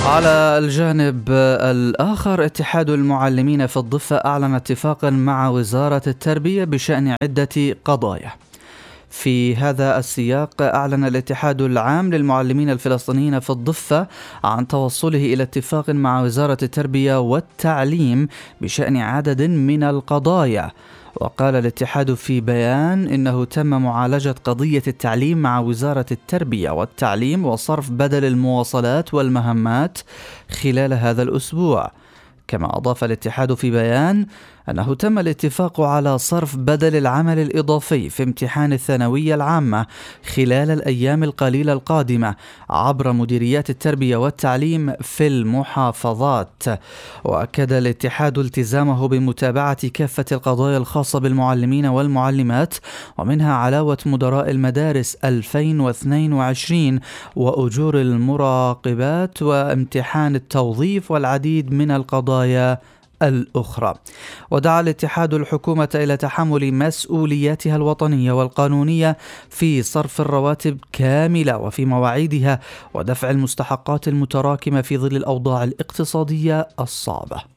على الجانب الآخر، اتحاد المعلمين في الضفة أعلن اتفاقا مع وزارة التربية بشأن عدة قضايا. في هذا السياق، أعلن الاتحاد العام للمعلمين الفلسطينيين في الضفة عن توصله إلى اتفاق مع وزارة التربية والتعليم بشأن عدد من القضايا. وقال الاتحاد في بيان إنه تم معالجة قضية التعليم مع وزارة التربية والتعليم وصرف بدل المواصلات والمهمات خلال هذا الأسبوع. كما أضاف الاتحاد في بيان أنه تم الاتفاق على صرف بدل العمل الإضافي في امتحان الثانوية العامة خلال الأيام القليلة القادمة عبر مديريات التربية والتعليم في المحافظات. وأكد الاتحاد التزامه بمتابعة كافة القضايا الخاصة بالمعلمين والمعلمات، ومنها علاوة مدراء المدارس 2022 وأجور المراقبات وامتحان التوظيف والعديد من القضايا الأخرى. ودعا الاتحاد الحكومة إلى تحمل مسؤولياتها الوطنية والقانونية في صرف الرواتب كاملة وفي مواعيدها ودفع المستحقات المتراكمة في ظل الأوضاع الاقتصادية الصعبة.